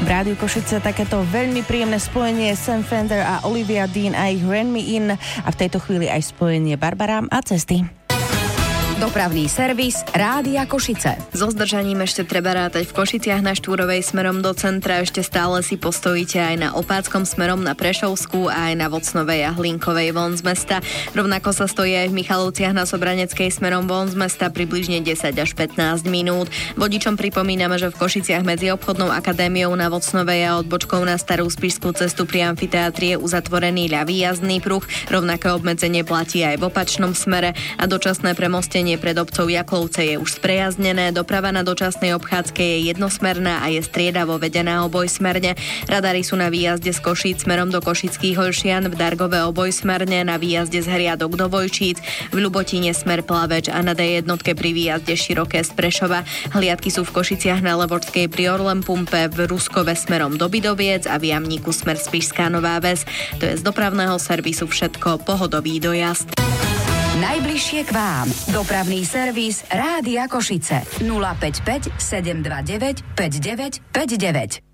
V Rádiu Košice takéto veľmi príjemné spojenie Sam Fender a Olivia Dean a ich Ran Me In a v tejto chvíli aj spojenie Barbara a Cesty. Dopravný servis Rádia Košice. So zdržaním ešte treba rátať v Košiciach na Štúrovej smerom do centra. Ešte stále si postojíte aj na Opáckom smerom na Prešovskú a aj na Vocnovej a Hlinkovej von z mesta. Rovnako sa stojí aj v Michalovciach na Sobraneckej smerom von z mesta približne 10 až 15 minút. Vodičom pripomíname, že v Košiciach medzi obchodnou akadémiou na Vocnovej a odbočkou na Starú Spišskú cestu pri amfiteátri je uzatvorený ľavý jazdný pruh. Rovnaké obmedzenie platí aj v opačnom smere a dočasné premostenie pred obcov Jaklovce je už sprejazdnené. Doprava na dočasnej obchádzke je jednosmerná a je striedavo vedená obojsmerne. Radary sú na výjazde z Košíc smerom do Košických Olšian, v Dargove obojsmerne, na výjazde z Hriadok do Vojčíc, v Ľubotine smer Plaveč a na D1 pri výjazde Široké z Prešova. Hliadky sú v Košiciach na Levočskej pri Orlempumpe, v Ruskove smerom do Bidoviec a v Jamníku smer Spišská Nová Ves. To je z dopravného servisu všetko. Pohodový dojazd. Najbližšie k vám. Dopravný servis Rádia Košice. 055 729 5959.